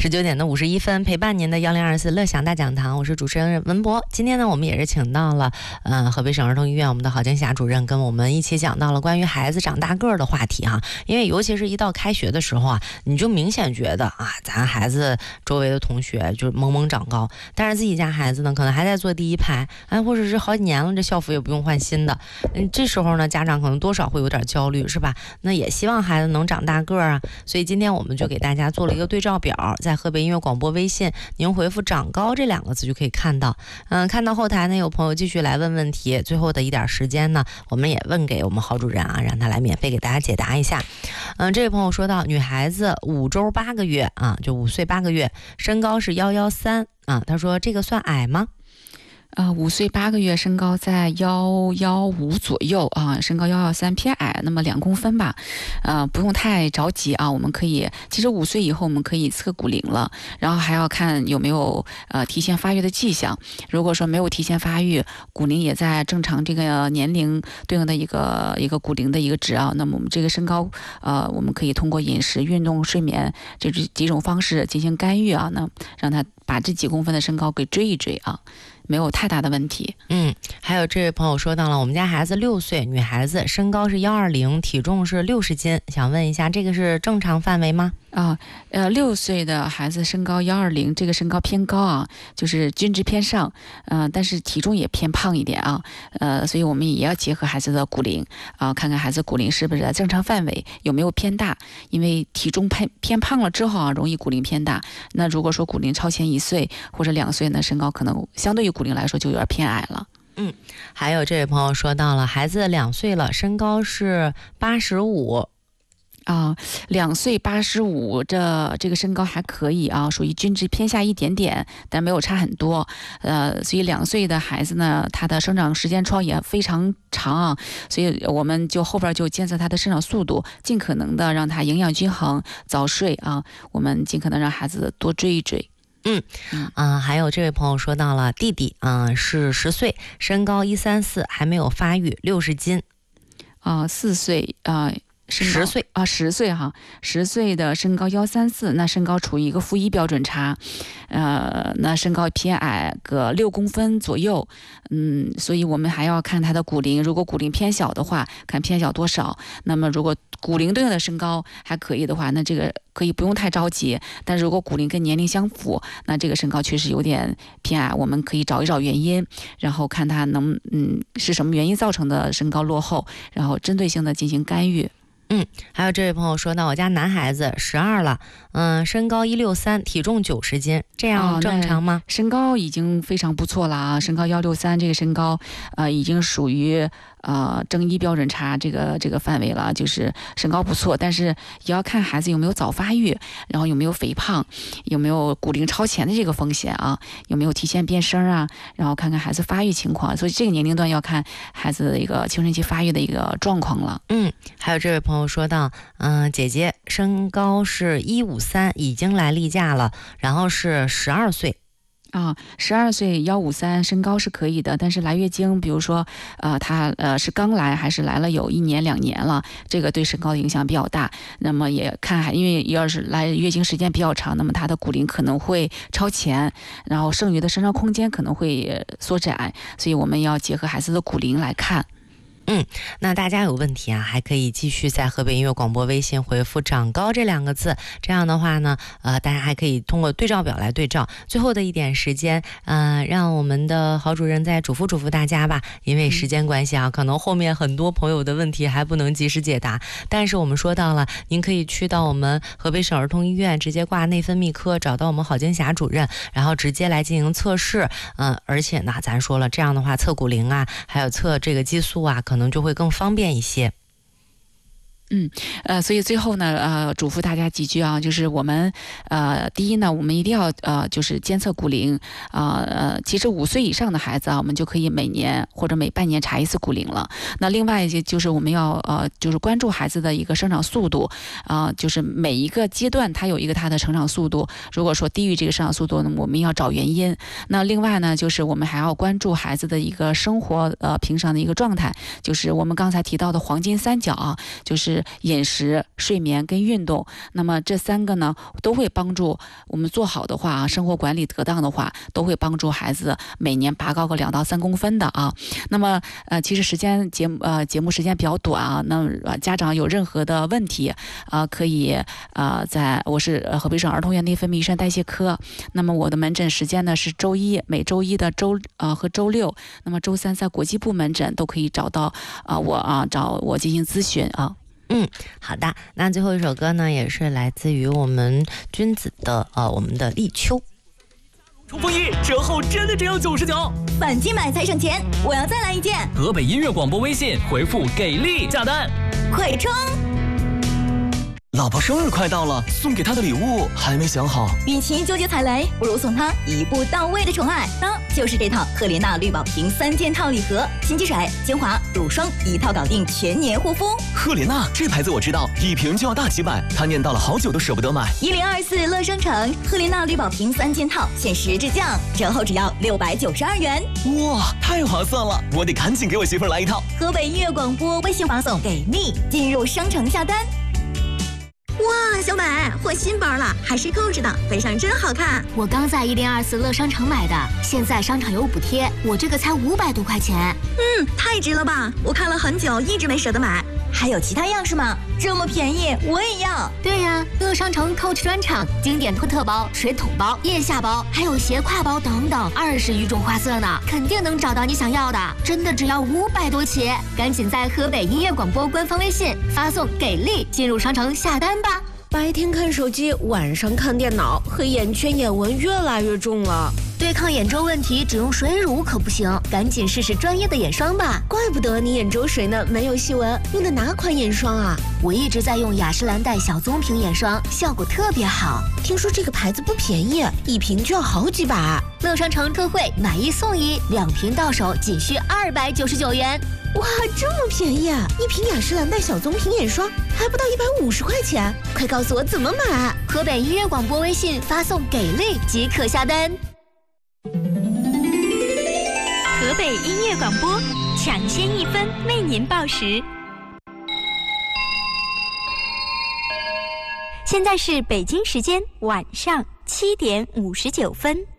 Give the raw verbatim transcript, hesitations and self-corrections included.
十九点的五十一分，陪伴您的幺零二四乐享大讲堂，我是主持人文博。今天呢，我们也是请到了，呃，河北省儿童医院我们的郝金霞主任，跟我们一起讲到了关于孩子长大个儿的话题哈。因为尤其是一到开学的时候啊，你就明显觉得啊，咱孩子周围的同学就是猛猛长高，但是自己家孩子呢，可能还在坐第一排，哎，或者是好几年了，这校服也不用换新的。嗯，这时候呢，家长可能多少会有点焦虑，是吧？那也希望孩子能长大个儿啊，所以今天我们就给大家做了一个对照表，在河北音乐广播微信，您回复长高这两个字就可以看到。嗯，看到后台呢，有朋友继续来问问题，最后的一点时间呢，我们也问给我们郝主任啊，让他来免费给大家解答一下。嗯，这位朋友说到，女孩子五周八个月啊，就五岁八个月，身高是幺幺三啊，他说这个算矮吗？ 呃，五岁八个月，身高在幺幺五左右啊，身高幺幺三偏矮，那么两公分吧，呃，不用太着急啊。我们可以，其实五岁以后我们可以测骨龄了，然后还要看有没有呃提前发育的迹象。如果说没有提前发育，骨龄也在正常这个年龄对应的一个一个骨龄的一个值啊，那么我们这个身高呃，我们可以通过饮食、运动、睡眠这几种方式进行干预啊，那让他把这几公分的身高给追一追啊。没有太大的问题。 嗯，还有这位朋友说到了，我们家孩子六岁，女孩子，身高是幺二零，体重是六十斤，想问一下，这个是正常范围吗？ 啊，呃，六岁的孩子身高幺二零，这个身高偏高啊，就是均值偏上，呃，但是体重也偏胖一点啊，呃，所以我们也要结合孩子的骨龄啊，看看孩子骨龄是不是在正常范围，有没有偏大，因为体重偏偏胖了之后啊，容易骨龄偏大。那如果说骨龄超前一岁或者两岁呢，身高可能相对于骨龄来说就有点偏矮了。 嗯，还有这位朋友说到了，孩子两岁了，身高是八十五。 啊，两岁八十五，这这个身高还可以啊，属于均值偏下一点点，但没有差很多。呃，所以两岁的孩子呢，他的生长时间窗也非常长啊，所以我们就后边就监测他的生长速度，尽可能的让他营养均衡，早睡啊，我们尽可能让孩子多追一追。 嗯嗯、呃，还有这位朋友说到了，弟弟啊、呃、是十岁，身高一三四，还没有发育，六十斤。 啊、呃，四岁啊。呃十岁啊，十岁哈，十岁的身高幺三四，那身高处于一个负一标准差，呃，那身高偏矮个六公分左右，嗯，所以我们还要看他的骨龄，如果骨龄偏小的话，看偏小多少。那么如果骨龄对应的身高还可以的话，那这个可以不用太着急。但如果骨龄跟年龄相符，那这个身高确实有点偏矮，我们可以找一找原因，然后看他能嗯是什么原因造成的身高落后，然后针对性的进行干预。 嗯，还有这位朋友说到，我家男孩子十二了，嗯，身高一六三，体重九十斤，这样正常吗？ 哦、身高已经非常不错了啊，身高幺六三，这个身高呃已经属于呃正一标准差这个这个范围了，就是身高不错，但是也要看孩子有没有早发育，然后有没有肥胖，有没有骨龄超前的这个风险啊，有没有提前变声啊，然后看看孩子发育情况，所以这个年龄段要看孩子的一个青春期发育的一个状况了。 嗯，还有这位朋友说到，嗯、呃，姐姐身高是一五三，已经来例假了，然后是十二岁。 啊，十二岁幺五三身高是可以的，但是来月经，比如说，呃，他呃是刚来还是来了有一年两年了，这个对身高的影响比较大。那么也看，因为要是来月经时间比较长，那么他的骨龄可能会超前，然后剩余的生长空间可能会缩窄，所以我们要结合孩子的骨龄来看。 嗯，那大家有问题啊，还可以继续在河北音乐广播微信回复长高这两个字，这样的话呢，呃，大家还可以通过对照表来对照。最后的一点时间，呃，让我们的郝主任再嘱咐嘱咐大家吧，因为时间关系啊，可能后面很多朋友的问题还不能及时解答，但是我们说到了，您可以去到我们河北省儿童医院直接挂内分泌科，找到我们郝金霞主任，然后直接来进行测试。嗯、呃，而且呢，咱说了，这样的话测骨龄啊，还有测这个激素啊，可能就会更方便一些。 嗯，呃，所以最后呢，呃，嘱咐大家几句啊，就是我们，呃，第一呢，我们一定要呃，就是监测骨龄啊，呃，其实五岁以上的孩子啊，我们就可以每年或者每半年查一次骨龄了。那另外一些就是我们要呃，就是关注孩子的一个生长速度啊、呃，就是每一个阶段它有一个它的成长速度。如果说低于这个生长速度呢，我们要找原因。那另外呢，就是我们还要关注孩子的一个生活呃平常的一个状态，就是我们刚才提到的黄金三角啊，就是。 就是饮食、睡眠跟运动。那么这三个呢，都会帮助我们做好的话啊，生活管理得当的话，都会帮助孩子每年拔高个两到三公分的啊。那么呃，其实时间节目呃节目时间比较短啊，那、呃、家长有任何的问题啊、呃，可以呃在我是河北省儿童院内分泌遗传代谢科，那么我的门诊时间呢是周一，每周一的周呃和周六，那么周三在国际部门诊都可以找到啊、呃、我啊找我进行咨询啊。 嗯，好的。那最后一首歌呢，也是来自于我们君子的呃我们的立秋。 冲锋衣折后真的只有九十九， 反季买才省钱，我要再来一件。 河北音乐广播微信回复给力下单， 快冲！ 老婆生日快到了，送给她的礼物还没想好。 与其纠结踩雷，不如送她一步到位的宠爱，那就是这套赫莲娜绿宝瓶三件套礼盒，洗肌水、精华、乳霜一套搞定全年护肤。 赫莲娜这牌子我知道，一瓶就要大几百，她念叨了好久都舍不得买。 一零二四乐商城赫莲娜绿宝瓶三件套限时质降，折后只要六百九十二元。 哇，太划算了，我得赶紧给我媳妇儿来一套。 河北音乐广播微信发送给力，进入商城下单。哇，小美换新包了，还是购置的，背上真好看。 我刚在一零二四乐商城买的，现在商场有补贴，我这个才五百多块钱。 嗯，太值了吧！我看了很久，一直没舍得买。还有其他样式吗？这么便宜，我也要。 对呀，乐商城 Coach 专场，经典托特包、水桶包、腋下包，还有斜挎包等等，二十余种花色呢，肯定能找到你想要的。真的只要五百多起，赶紧在河北音乐广播官方微信发送“给力”进入商城下单吧。 白天看手机，晚上看电脑，黑眼圈、眼纹越来越重了。 对抗眼周问题，只用水乳可不行，赶紧试试专业的眼霜吧。 怪不得你眼周水呢没有细纹，用的哪款眼霜啊？ 我一直在用雅诗兰黛小棕瓶眼霜，效果特别好。 听说这个牌子不便宜，一瓶就要好几百。 乐商城特惠，买一送一，两瓶到手仅需二百九十九元。 哇，这么便宜啊！一瓶雅诗兰黛小棕瓶眼霜还不到一百五十块钱，快告诉我怎么买！ 河北音乐广播微信发送“给力”即可下单。 河北音乐广播抢先一分为您报时。现在是北京时间晚上七点五十九分。